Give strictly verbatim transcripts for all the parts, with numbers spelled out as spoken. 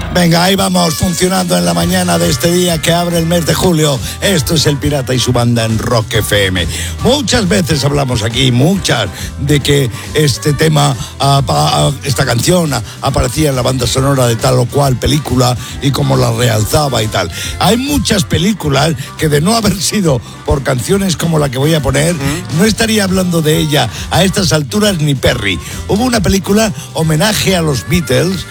Venga, ahí vamos, funcionando en la mañana de este día que abre el mes de julio. Esto es El Pirata y su banda en Rock F M. Muchas veces hablamos aquí, muchas, de que este tema, esta canción aparecía en la banda sonora de tal o cual película y cómo la realzaba y tal. Hay muchas películas que, de no haber sido por canciones como la que voy a poner, ¿Mm? no estaría hablando de ella a estas alturas ni Perry. Hubo una película homenaje a los Beatles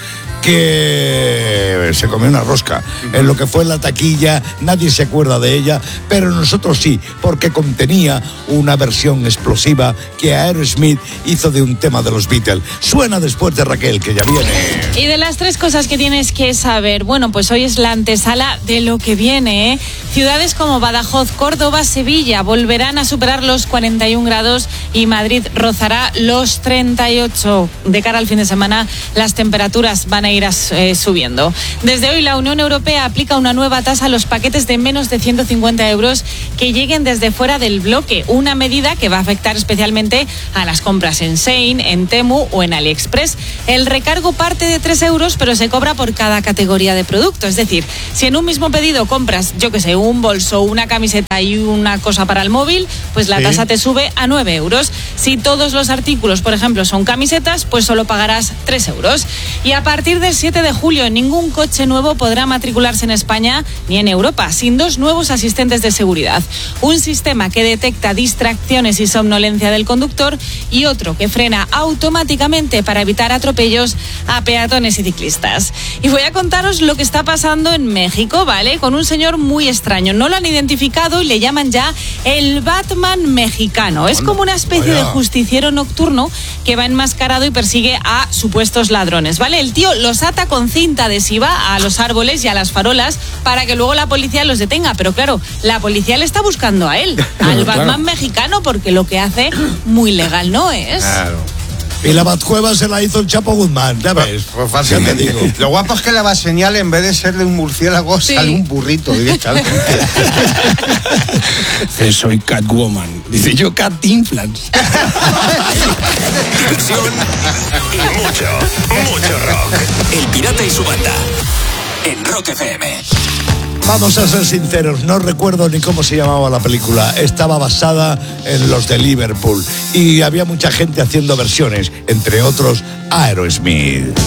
que se comió una rosca en lo que fue la taquilla, nadie se acuerda de ella, pero nosotros sí, porque contenía una versión explosiva que Aerosmith hizo de un tema de los Beatles. Suena después de Raquel, que ya viene. Y de las tres cosas que tienes que saber, bueno, pues hoy es la antesala de lo que viene, ¿eh? Ciudades como Badajoz, Córdoba, Sevilla volverán a superar los cuarenta y un grados y Madrid rozará los treinta y ocho. De cara al fin de semana, las temperaturas van a ir eh, subiendo. Desde hoy la Unión Europea aplica una nueva tasa a los paquetes de menos de ciento cincuenta euros que lleguen desde fuera del bloque, una medida que va a afectar especialmente a las compras en Shein, en Temu o en AliExpress. El recargo parte de tres euros, pero se cobra por cada categoría de producto. Es decir, si en un mismo pedido compras, yo que sé, un bolso, una camiseta y una cosa para el móvil, pues la sí. tasa te sube a nueve euros. Si todos los artículos, por ejemplo, son camisetas, pues solo pagarás tres euros. Y a partir del siete de julio, ningún coche nuevo podrá matricularse en España ni en Europa sin dos nuevos asistentes de seguridad. Un sistema que detecta distracciones y somnolencia del conductor y otro que frena automáticamente para evitar atropellos a peatones y ciclistas. Y voy a contaros lo que está pasando en México, ¿vale? Con un señor muy extraño. No lo han identificado y le llaman ya el Batman mexicano. Es como una especie de justiciero nocturno que va enmascarado y persigue a supuestos ladrones, ¿vale? El tío los ata con cinta adhesiva a los árboles y a las farolas para que luego la policía los detenga. Pero claro, la policía le está buscando a él, al Batman claro. mexicano, porque lo que hace muy legal no es. Claro. Y la Batcueva se la hizo el Chapo Guzmán, ya ves. Pues fácilmente digo. Lo guapo es que la Baseñal, en vez de ser de un murciélago, sí. sale un burrito directamente. Soy Catwoman. Dice yo Cat Implants. Diversión y mucho, mucho rock. El Pirata y su banda en Rock F M. Vamos a ser sinceros, no recuerdo ni cómo se llamaba la película. Estaba basada en los de Liverpool y había mucha gente haciendo versiones, entre otros Aerosmith.